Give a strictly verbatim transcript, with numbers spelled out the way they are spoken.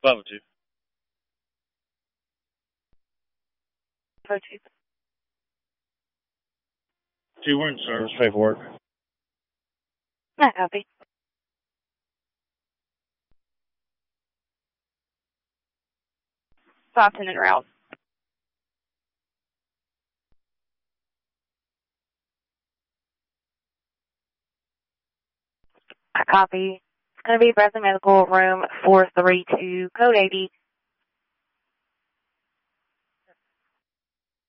five oh two. five oh two. Two weren't, sir. Straight for work. I copy. five ten en route. I copy. It's going to be Breslin Medical, room four three two, code eighty.